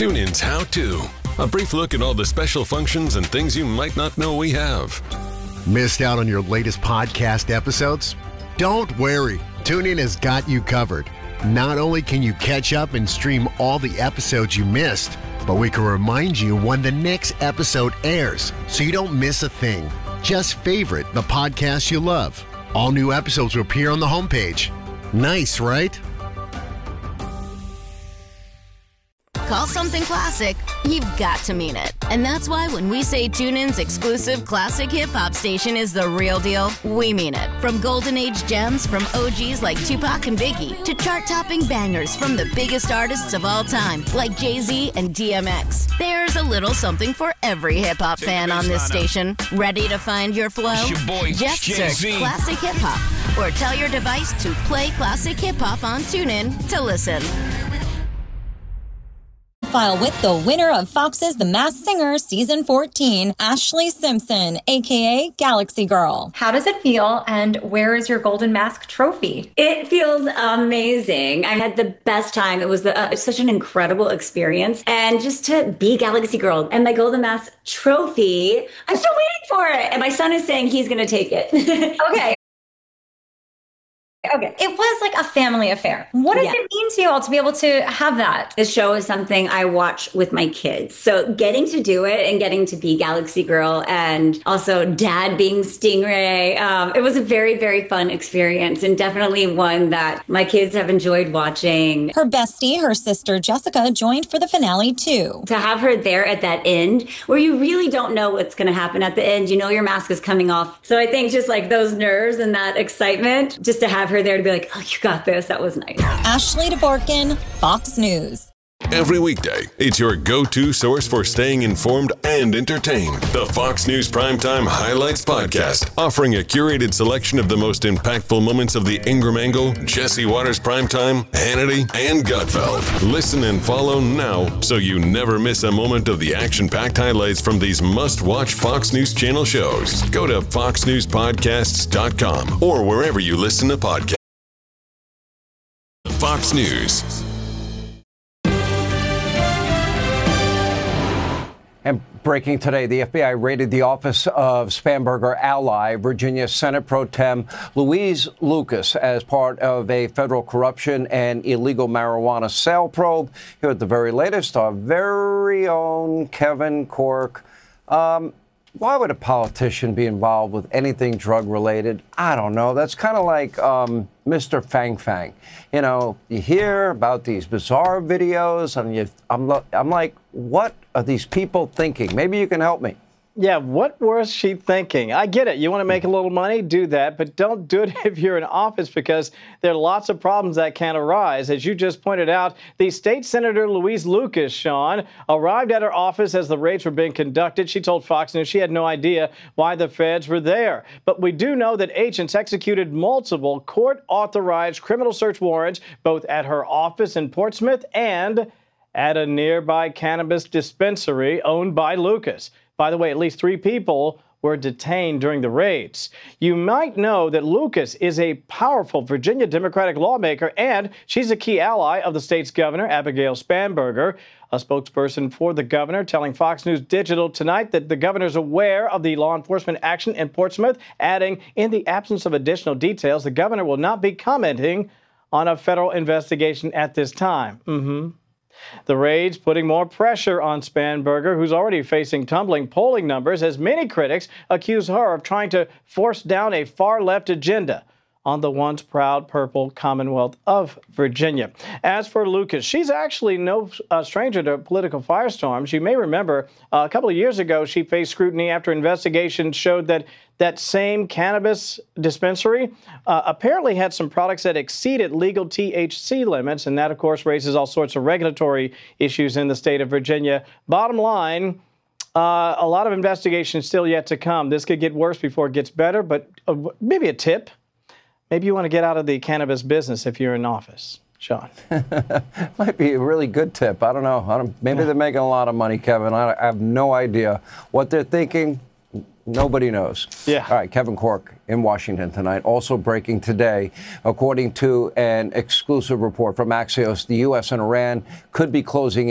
TuneIn's How To. A brief look at all the special functions and things you might not know we have. Missed out on your latest podcast episodes? Don't worry. TuneIn has got you covered. Not only can you catch up and stream all the episodes you missed, but we can remind you when the next episode airs so you don't miss a thing. Just favorite the podcast you love. All new episodes will appear on the homepage. Nice, right? Call something classic, you've got to mean it. And that's why when we say TuneIn's exclusive classic hip-hop station is the real deal, we mean it. From golden age gems from OGs like Tupac and Biggie to chart-topping bangers from the biggest artists of all time like Jay-Z and DMX. There's a little something for every hip-hop fan on this station. Ready to find your flow? It's your boy, Just Jay-Z. search Classic Hip-Hop or tell your device to play Classic Hip-Hop on TuneIn to listen. File with the winner of Fox's The Masked Singer Season 14, Ashley Simpson, a.k.a. Galaxy Girl. How does it feel, and where is your Golden Mask trophy? It feels amazing. I had the best time. It was such an incredible experience. And just to be Galaxy Girl and my Golden Mask trophy, I'm still waiting for it. And my son is saying he's going to take it. Okay. It was like a family affair. What does it mean to you all to be able to have that? The show is something I watch with my kids. So getting to do it and getting to be Galaxy Girl and also dad being Stingray, it was a very, very fun experience and definitely one that my kids have enjoyed watching. Her bestie, her sister Jessica, joined for the finale too. To have her there at that end where you really don't know what's going to happen at the end. You know your mask is coming off. So I think just like those nerves and that excitement, just to have her there to be like, oh, you got this. That was nice. Ashley DeVorkin, Fox News. Every weekday, it's your go-to source for staying informed and entertained. The Fox News Primetime Highlights Podcast, offering a curated selection of the most impactful moments of the Ingram Angle, Jesse Waters Primetime, Hannity, and Gutfeld. Listen and follow now so you never miss a moment of the action-packed highlights from these must-watch Fox News Channel shows. Go to foxnewspodcasts.com or wherever you listen to podcasts. Fox News. And breaking today, the FBI raided the office of Spanberger ally, Virginia Senate Pro Tem Louise Lucas, as part of a federal corruption and illegal marijuana sale probe. Here at the very latest, our very own Kevin Corke. Why would a politician be involved with anything drug-related? I don't know. That's kind of like Mr. Fang Fang. You know, you hear about these bizarre videos, and I'm like, what are these people thinking? Maybe you can help me. Yeah, what was she thinking? I get it. You want to make a little money? Do that. But don't do it if you're in office, because there are lots of problems that can arise. As you just pointed out, the state senator Louise Lucas, Sean, arrived at her office as the raids were being conducted. She told Fox News she had no idea why the feds were there. But we do know that agents executed multiple court-authorized criminal search warrants, both at her office in Portsmouth and at a nearby cannabis dispensary owned by Lucas. By the way, at least 3 people were detained during the raids. You might know that Lucas is a powerful Virginia Democratic lawmaker, and she's a key ally of the state's governor, Abigail Spanberger. A spokesperson for the governor telling Fox News Digital tonight that the governor's aware of the law enforcement action in Portsmouth, adding, in the absence of additional details, the governor will not be commenting on a federal investigation at this time. The raids putting more pressure on Spanberger, who's already facing tumbling polling numbers, as many critics accuse her of trying to force down a far-left agenda on the once proud purple Commonwealth of Virginia. As for Lucas, she's actually no stranger to political firestorms. You may remember a couple of years ago, she faced scrutiny after investigations showed that that same cannabis dispensary apparently had some products that exceeded legal THC limits, and that, of course, raises all sorts of regulatory issues in the state of Virginia. Bottom line, a lot of investigations still yet to come. This could get worse before it gets better, but maybe a tip. Maybe you want to get out of the cannabis business if you're in office. Sean. Might be a really good tip. I don't know. Maybe they're making a lot of money, Kevin. I have no idea what they're thinking. Nobody knows. Yeah. All right, Kevin Corke in Washington tonight. Also breaking today, according to an exclusive report from Axios, the U.S. and Iran could be closing